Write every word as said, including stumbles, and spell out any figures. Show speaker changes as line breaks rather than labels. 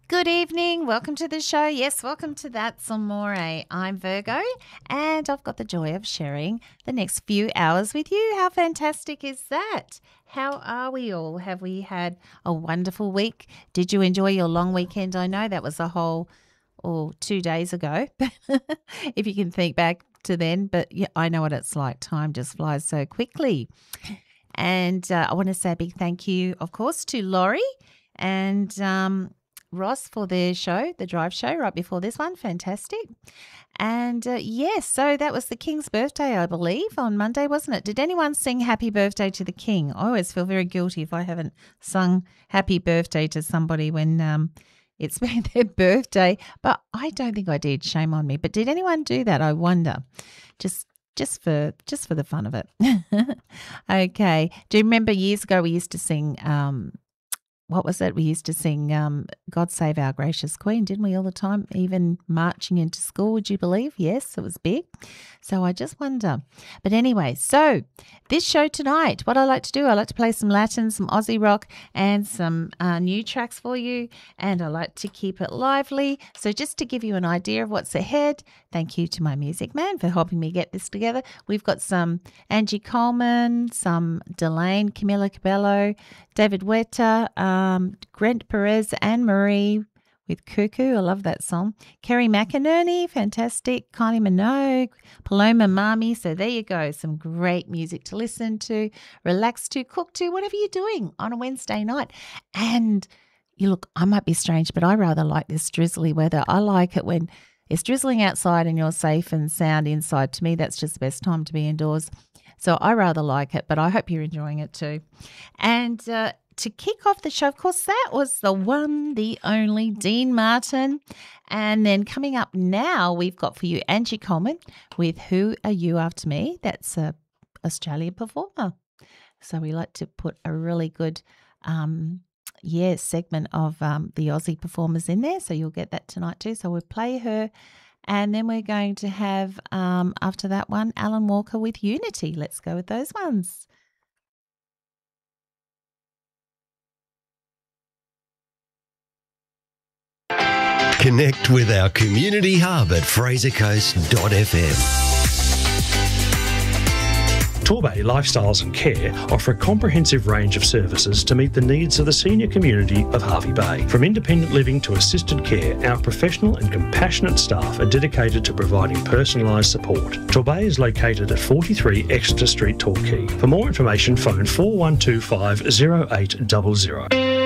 Good evening. Welcome to the show. Yes, welcome to That's Amore. I'm Virgo, and I've got the joy of sharing the next few hours with you. How fantastic is that? How are we all? Have we had a wonderful week? Did you enjoy your long weekend? I know that was a whole, or oh, two days ago, if you can think back to then. But yeah, I know what it's like. Time just flies so quickly. And uh, I want to say a big thank you, of course, to Laurie and um, Ross for their show, the drive show, right before this one. Fantastic. And uh, yes, so that was the King's birthday, I believe, on Monday, wasn't it? Did anyone sing happy birthday to the King? I always feel very guilty if I haven't sung happy birthday to somebody when um, it's been their birthday. But I don't think I did. Shame on me. But did anyone do that? I wonder. Just Just for just for the fun of it. Okay. Do you remember years ago we used to sing, um, what was it? We used to sing um, God Save Our Gracious Queen, didn't we, all the time? Even marching into school, would you believe? Yes, it was big. So I just wonder. But anyway, so this show tonight, what I like to do, I like to play some Latin, some Aussie rock and some uh, new tracks for you. And I like to keep it lively. So just to give you an idea of what's ahead, thank you to my music man for helping me get this together. We've got some Angie Coleman, some Delane, Camila Cabello, David Weta, um, Grant Perez, Anne Marie with Cuckoo. I love that song. Kerry McInerney, fantastic. Kylie Minogue, Paloma Mami. So there you go. Some great music to listen to, relax to, cook to, whatever you're doing on a Wednesday night. And you look, I might be strange, but I rather like this drizzly weather. I like it when it's drizzling outside and you're safe and sound inside. To me, that's just the best time to be indoors. So I rather like it, but I hope you're enjoying it too. And uh, to kick off the show, of course, that was the one, the only Dean Martin. And then coming up now, we've got for you Angie Coleman with Who Are You After Me? That's a Australian performer. So we like to put a really good um, yeah, segment of um, the Aussie performers in there. So you'll get that tonight too. So we'll play her. And then we're going to have, um, after that one, Alan Walker with Unity. Let's go with those ones.
Connect with our community hub at fraser coast dot f m.
Torbay Lifestyles and Care offer a comprehensive range of services to meet the needs of the senior community of Hervey Bay. From independent living to assisted care, our professional and compassionate staff are dedicated to providing personalised support. Torbay is located at forty-three Exeter Street, Torquay. For more information, phone four one two five, zero eight zero zero.